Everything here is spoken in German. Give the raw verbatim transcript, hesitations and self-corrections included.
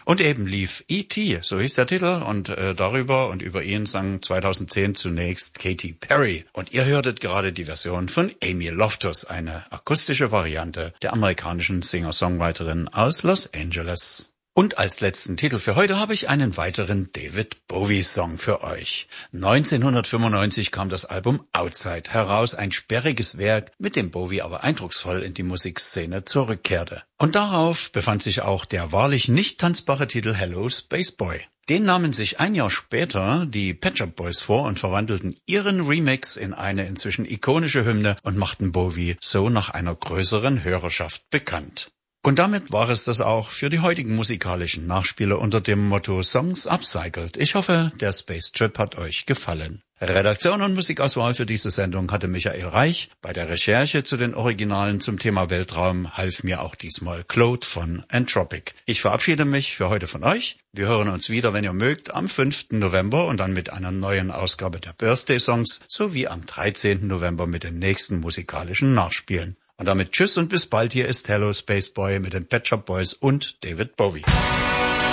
Und eben lief E T, so hieß der Titel, und äh, darüber und über ihn sang zweitausendzehn zunächst Katy Perry. Und ihr hörtet gerade die Version von Amy Loftus, eine akustische Variante der amerikanischen Singer-Songwriterin aus Los Angeles. Und als letzten Titel für heute habe ich einen weiteren David Bowie-Song für euch. neunzehnhundertfünfundneunzig kam das Album Outside heraus, ein sperriges Werk, mit dem Bowie aber eindrucksvoll in die Musikszene zurückkehrte. Und darauf befand sich auch der wahrlich nicht tanzbare Titel Hello Space Boy. Den nahmen sich ein Jahr später die Pet Shop Boys vor und verwandelten ihren Remix in eine inzwischen ikonische Hymne und machten Bowie so nach einer größeren Hörerschaft bekannt. Und damit war es das auch für die heutigen musikalischen Nachspiele unter dem Motto Songs Upcycled. Ich hoffe, der Space Trip hat euch gefallen. Redaktion und Musikauswahl für diese Sendung hatte Michael Reich. Bei der Recherche zu den Originalen zum Thema Weltraum half mir auch diesmal Claude von Entropic. Ich verabschiede mich für heute von euch. Wir hören uns wieder, wenn ihr mögt, am fünften November und dann mit einer neuen Ausgabe der Birthday Songs sowie am dreizehnten November mit den nächsten musikalischen Nachspielen. Und damit tschüss und bis bald. Hier ist Hello Space Boy mit den Pet Shop Boys und David Bowie.